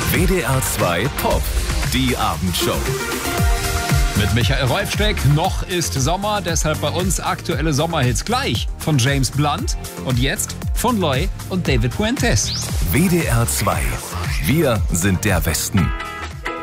WDR 2 Pop, die Abendshow. Mit Michael Rolfsteck. Noch ist Sommer, deshalb bei uns aktuelle Sommerhits gleich von James Blunt und jetzt von Loy und David Fuentes. WDR 2. Wir sind der Westen.